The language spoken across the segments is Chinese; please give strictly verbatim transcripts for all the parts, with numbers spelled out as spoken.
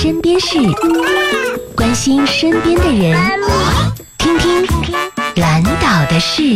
身边事，关心身边的人，听听蓝岛的事。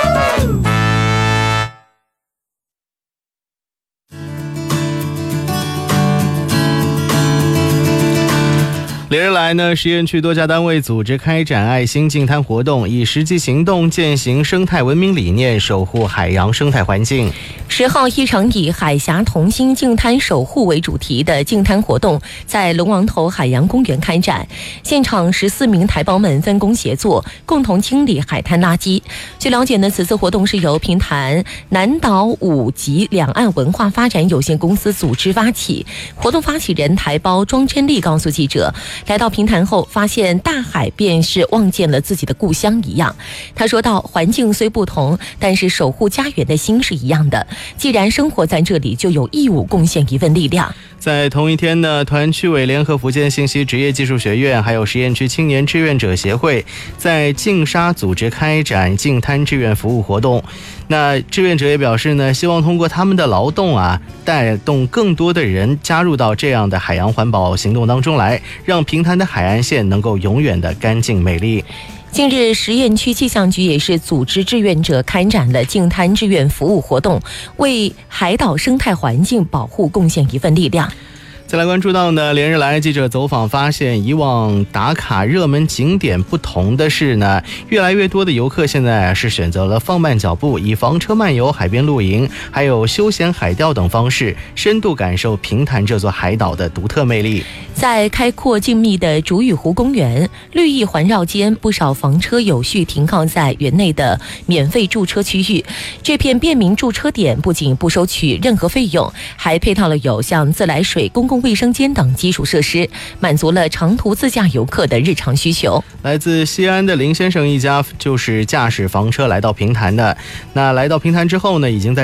连日来呢，实验区多家单位组织开展爱心净滩活动，以实际行动践行生态文明理念，守护海洋生态环境。 十号，一场以海峡同心净滩守护为主题的净滩活动在龙王头海洋公园开展。现场十四名台胞们分工协作，共同清理海滩垃圾。据了解呢，此次活动是由平潭南岛五级两岸文化发展有限公司组织发起。活动发起人台胞庄真丽告诉记者，来到平潭后，发现大海便是望见了自己的故乡一样。他说到，环境虽不同，但是守护家园的心是一样的。既然生活在这里，就有义务贡献一份力量。 在同一天呢，团区委联合福建信息职业技术学院还有实验区青年志愿者协会在净沙组织开展净滩志愿服务活动。那志愿者也表示呢，希望通过他们的劳动啊，带动更多的人加入到这样的海洋环保行动当中来，让平潭的海岸线能够永远的干净美丽。 近日，实验区气象局也是组织志愿者开展了净滩志愿服务活动，为海岛生态环境保护贡献一份力量。 再来关注到呢，连日来记者走访发现，以往打卡热门景点不同的是呢，越来越多的游客现在是选择了放慢脚步，以房车漫游、海边露营还有休闲海钓等方式，深度感受平潭这座海岛的独特魅力。 在开阔静谧的竹屿湖公园，绿意环绕间，不少房车有序停靠在园内的免费驻车区域。这片便民驻车点不仅不收取任何费用，还配套了有像自来水、公共卫生间等基础设施，满足了长途自驾游客的日常需求。 来自西安的林先生一家就是驾驶房车来到平潭的。那来到平潭之后呢，已经在